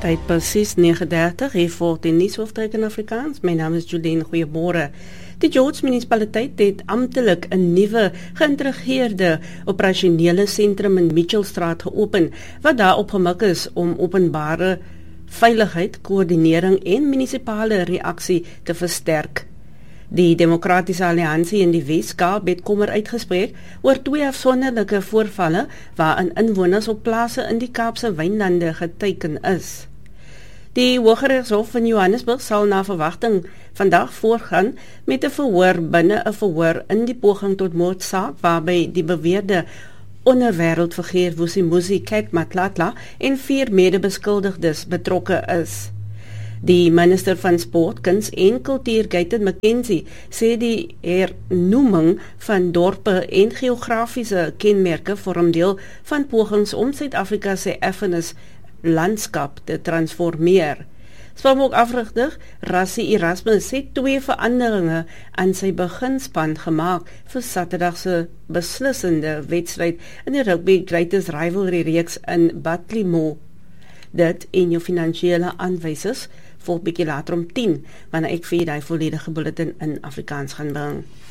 Tyd presies 9:30, hier volg die nuushoofdryk in Afrikaans. My naam is Jolene, goeiemôre. Die George munisipaliteit het amptelik 'n nuwe geïntegreerde operasionele sentrum in Mitchellstraat geopen, wat daarop gemik is om openbare veiligheid, koördinering en munisipale reaksie te versterk. Die Demokratiese Alliansie in die Wes-Kaap het kommer uitgespreek oor 2 afsonderlike voorvalle waarin inwoners op plase in die Kaapse wynlande geteiken is. Die Hooggeregshof in Johannesburg sal na verwagting vandag voorgaan met 'n verhoor binne 'n verhoor in die poging tot moordsaak waarby die beweerde onderwêreldfiguur Vusimuzi Kekmatlatla en 4 medebeskuldigdes betrokke is. Die minister van Sport, Kuns en Kultuur, Gayton McKenzie, sê die hernoeming van dorpe en geografiese kenmerke vorm deel van pogings om Suid-Afrika se erfenis landskap te transformeer. Springbok afrigter Rassie Erasmus het 2 veranderinge aan sy beginspan gemaak vir Saterdag se beslissende wedstryd in die Rugby Greatest Rivalry reeks in Ballymore. Dit en jou finansiële aanwysers volg bietjie later om 10, wanneer ek vir die volledige bulletin in Afrikaans gaan bring.